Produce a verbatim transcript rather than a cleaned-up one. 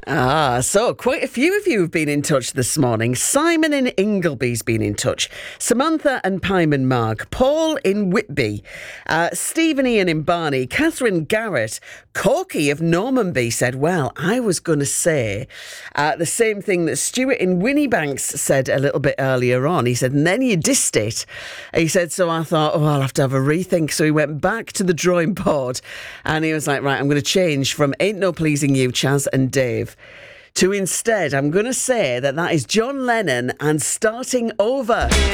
Ah, so quite a few of you have been in touch this morning. Simon in Ingleby's been in touch. Samantha and Pyman Mark. Paul in Whitby. Uh, Stephen Ian in Barney. Catherine Garrett. Corky of Normanby said, well, I was going to say uh, the same thing that Stuart in Winniebanks said a little bit earlier on. He said, and then you dissed it. He said, so I thought, oh, I'll have to have a rethink. So he went back to the drawing board and he was like, right, I'm going to change from Ain't No Pleasing You, Chaz and Dave, to instead, I'm going to say that that is John Lennon and Starting Over.